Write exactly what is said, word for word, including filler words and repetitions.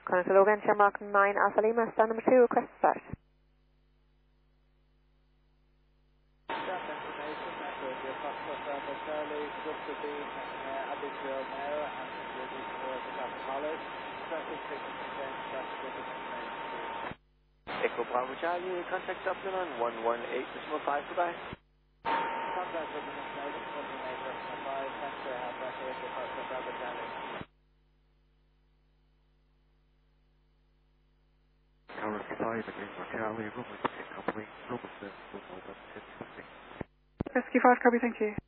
Connor Logan, Shamrock nine Alpha Lima, stand number two, request start. Echo Bravo Charlie, contact Dublin on one one eight decimal five, goodbye. Contact Dublin on one one eight decimal five, thanks for your help, Echo Bravo Charlie. Tower five again, Charlie, Roman, complete, Roman, Roman, Rescue five, copy, thank you.